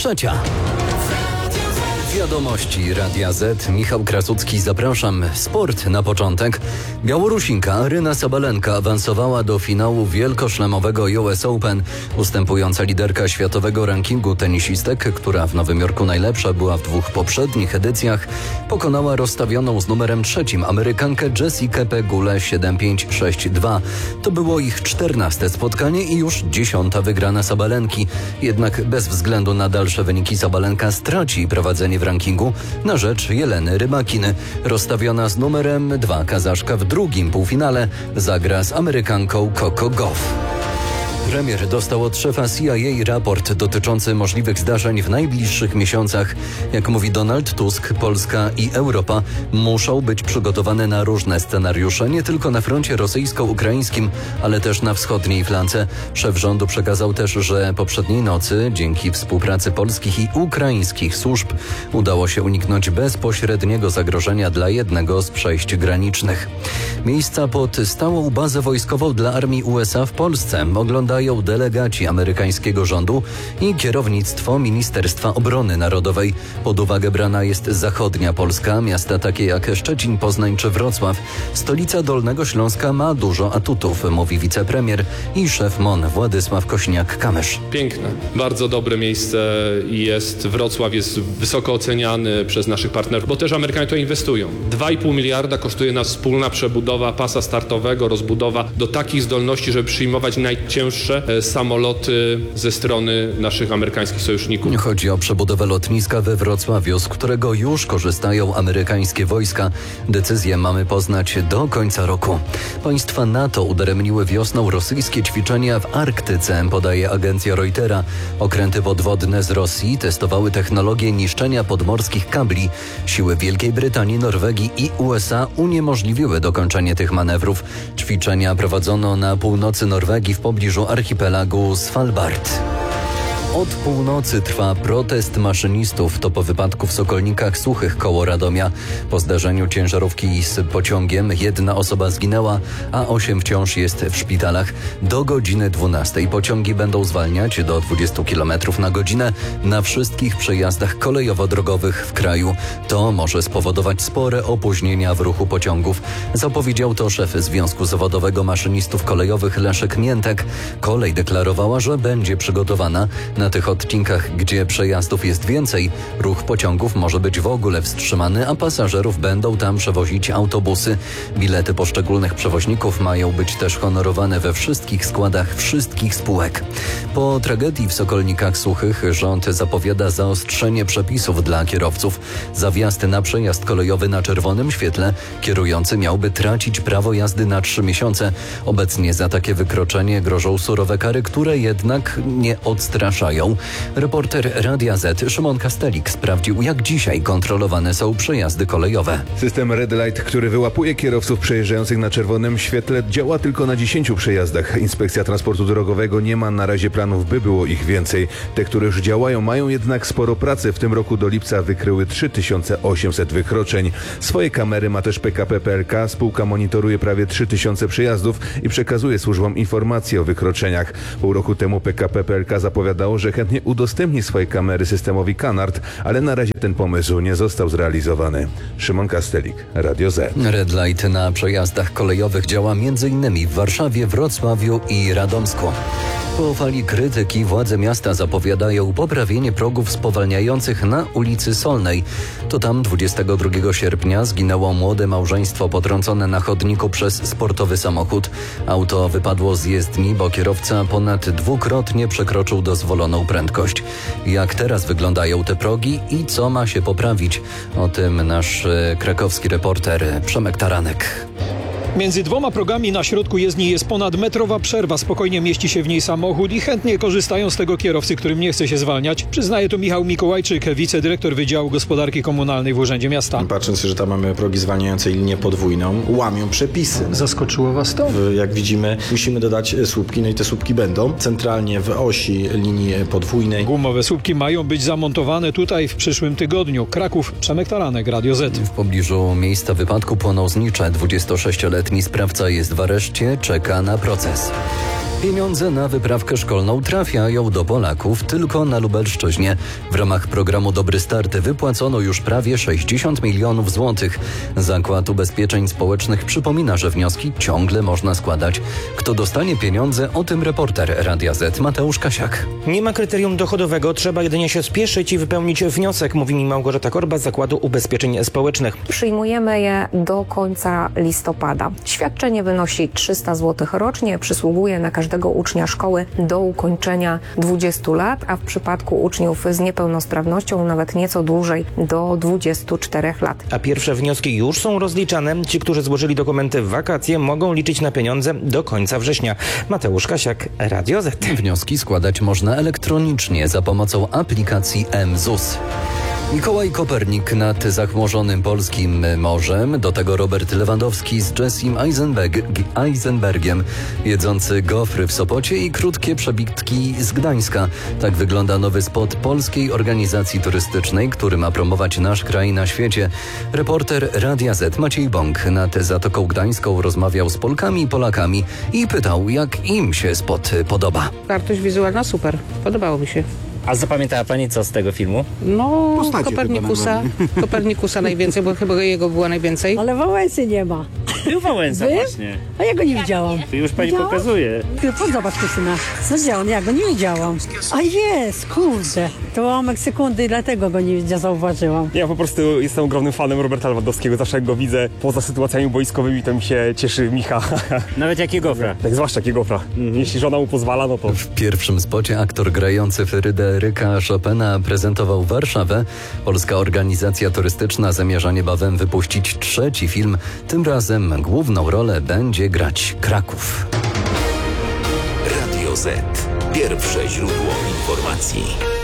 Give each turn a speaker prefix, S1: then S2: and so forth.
S1: Trzecia. Wiadomości Radia Z. Michał Krasucki, zapraszam. Sport na początek. Białorusinka Aryna Sabalenka awansowała do finału wielkoszlemowego US Open. Ustępująca liderka światowego rankingu tenisistek, która w Nowym Jorku najlepsza była w 2 poprzednich edycjach, pokonała rozstawioną z numerem 3 Amerykankę Jessikę Pegulę 7-5-6-2. To było ich 14. spotkanie i już 10. wygrana Sabalenki. Jednak bez względu na dalsze wyniki Sabalenka straci prowadzenie w rankingu na rzecz Jeleny Rybakiny. Rozstawiona z numerem 2 Kazaszka w drugim półfinale zagra z Amerykanką Coco Gauff. Premier dostał od szefa CIA raport dotyczący możliwych zdarzeń w najbliższych miesiącach. Jak mówi Donald Tusk, Polska i Europa muszą być przygotowane na różne scenariusze, nie tylko na froncie rosyjsko-ukraińskim, ale też na wschodniej flance. Szef rządu przekazał też, że poprzedniej nocy, dzięki współpracy polskich i ukraińskich służb, udało się uniknąć bezpośredniego zagrożenia dla jednego z przejść granicznych. Miejsca pod stałą bazę wojskową dla armii USA w Polsce oglądają delegaci amerykańskiego rządu i kierownictwo Ministerstwa Obrony Narodowej. Pod uwagę brana jest zachodnia Polska, miasta takie jak Szczecin, Poznań czy Wrocław. Stolica Dolnego Śląska ma dużo atutów, mówi wicepremier i szef MON Władysław Kośniak-Kamysz.
S2: Piękne, bardzo dobre miejsce jest. Wrocław jest wysoko oceniany przez naszych partnerów, bo też Amerykanie to inwestują. 2,5 miliarda kosztuje nas wspólna przebudowa pasa startowego, rozbudowa do takich zdolności, żeby przyjmować najcięższe samoloty ze strony naszych amerykańskich sojuszników.
S1: Chodzi o przebudowę lotniska we Wrocławiu, z którego już korzystają amerykańskie wojska. Decyzję mamy poznać do końca roku. Państwa NATO udaremniły wiosną rosyjskie ćwiczenia w Arktyce, podaje agencja Reutera. Okręty podwodne z Rosji testowały technologię niszczenia podmorskich kabli. Siły Wielkiej Brytanii, Norwegii i USA uniemożliwiły dokończenie tych manewrów. Ćwiczenia prowadzono na północy Norwegii w pobliżu archipelagu Svalbard. Od północy trwa protest maszynistów. To po wypadku w Sokolnikach Suchych koło Radomia. Po zdarzeniu ciężarówki z pociągiem 1 osoba zginęła, a 8 wciąż jest w szpitalach. Do godziny 12 pociągi będą zwalniać do 20 km na godzinę na wszystkich przejazdach kolejowo-drogowych w kraju. To może spowodować spore opóźnienia w ruchu pociągów. Zapowiedział to szef Związku Zawodowego Maszynistów Kolejowych Leszek Miętek. Kolej deklarowała, że będzie przygotowana. Na tych odcinkach, gdzie przejazdów jest więcej, ruch pociągów może być w ogóle wstrzymany, a pasażerów będą tam przewozić autobusy. Bilety poszczególnych przewoźników mają być też honorowane we wszystkich składach wszystkich spółek. Po tragedii w Sokolnikach Suchych rząd zapowiada zaostrzenie przepisów dla kierowców. Za wjazd na przejazd kolejowy na czerwonym świetle kierujący miałby tracić prawo jazdy na 3 miesiące. Obecnie za takie wykroczenie grożą surowe kary, które jednak nie odstraszają. Reporter Radia Z Szymon Kastelik sprawdził, jak dzisiaj kontrolowane są przejazdy kolejowe.
S3: System Red Light, który wyłapuje kierowców przejeżdżających na czerwonym świetle, działa tylko na 10 przejazdach. Inspekcja Transportu Drogowego nie ma na razie planów, by było ich więcej. Te, które już działają, mają jednak sporo pracy. W tym roku do lipca wykryły 3800 wykroczeń. Swoje kamery ma też PKP PLK. Spółka monitoruje prawie 3000 przejazdów i przekazuje służbom informacje o wykroczeniach. Pół roku temu PKP PLK zapowiadało, że chętnie udostępni swoje kamery systemowi Canard, ale na razie ten pomysł nie został zrealizowany. Szymon Kastelik, Radio Z.
S1: Red Light na przejazdach kolejowych działa m.in. w Warszawie, Wrocławiu i Radomsku. Po fali krytyki władze miasta zapowiadają poprawienie progów spowalniających na ulicy Solnej. To tam 22 sierpnia zginęło młode małżeństwo potrącone na chodniku przez sportowy samochód. Auto wypadło z jezdni, bo kierowca ponad 2-krotnie przekroczył dozwoloną prędkość. Jak teraz wyglądają te progi i co ma się poprawić? O tym nasz krakowski reporter Przemek Taranek.
S4: Między 2 progami na środku jezdni jest ponad metrowa przerwa. Spokojnie mieści się w niej samochód i chętnie korzystają z tego kierowcy, którym nie chce się zwalniać. Przyznaje to Michał Mikołajczyk, wicedyrektor Wydziału Gospodarki Komunalnej w Urzędzie Miasta.
S5: Patrząc, że tam mamy progi zwalniające i linię podwójną, łamią przepisy.
S4: Zaskoczyło was to?
S5: Jak widzimy, musimy dodać słupki, no i te słupki będą centralnie w osi linii podwójnej.
S4: Gumowe słupki mają być zamontowane tutaj w przyszłym tygodniu. Kraków, Przemek Taranek, Radio Z.
S1: W pobliżu miejsca wypadku płonął znicze. 26-letni sprawca jest w areszcie, czeka na proces. Pieniądze na wyprawkę szkolną trafiają do Polaków tylko na Lubelszczyźnie. W ramach programu Dobry Start wypłacono już prawie 60 milionów złotych. Zakład Ubezpieczeń Społecznych przypomina, że wnioski ciągle można składać. Kto dostanie pieniądze, o tym reporter Radia Z Mateusz Kasiak.
S6: Nie ma kryterium dochodowego, trzeba jedynie się spieszyć i wypełnić wniosek, mówi mi Małgorzata Korba z Zakładu Ubezpieczeń Społecznych.
S7: Przyjmujemy je do końca listopada. Świadczenie wynosi 300 zł rocznie, przysługuje na każdego ucznia szkoły do ukończenia 20 lat, a w przypadku uczniów z niepełnosprawnością nawet nieco dłużej, do 24 lat.
S6: A pierwsze wnioski już są rozliczane. Ci, którzy złożyli dokumenty w wakacje, mogą liczyć na pieniądze do końca września. Mateusz Kasiak, Radio Z.
S1: Wnioski składać można elektronicznie za pomocą aplikacji mZUS. Mikołaj Kopernik nad zachmurzonym polskim morzem, do tego Robert Lewandowski z Jessim Eisenbergiem, jedzący gofry w Sopocie i krótkie przebitki z Gdańska. Tak wygląda nowy spot Polskiej Organizacji Turystycznej, który ma promować nasz kraj na świecie. Reporter Radia Z Maciej Bąk nad Zatoką Gdańską rozmawiał z Polkami i Polakami i pytał, jak im się spot podoba.
S8: Wartość wizualna super, podobało mi się.
S9: A zapamiętała Pani co z tego filmu?
S8: No, Kopernikusa najwięcej, bo chyba jego było najwięcej.
S10: Ale Wałęsy nie ma.
S9: Był Wałęsa
S10: Wy?
S9: właśnie.
S10: A ja go nie widziałam.
S9: To już Pani pokazuje.
S10: Zobacz, Krystyna. Co działam? Ja go nie widziałam. A jest, kurde. To ułamek sekundy, dlatego go nie zauważyłam.
S11: Ja po prostu jestem ogromnym fanem Roberta Lewandowskiego. Zawsze jak go widzę poza sytuacjami wojskowymi, to mi się cieszy Micha.
S9: Nawet jak gofra.
S11: Tak, zwłaszcza jak gofra. Jeśli żona mu pozwala, no to...
S1: W pierwszym spocie aktor grający Fryderyka Chopina prezentował Warszawę. Polska Organizacja Turystyczna zamierza niebawem wypuścić trzeci film. Tym razem główną rolę będzie grać Kraków.
S12: Radio Z. Pierwsze źródło informacji.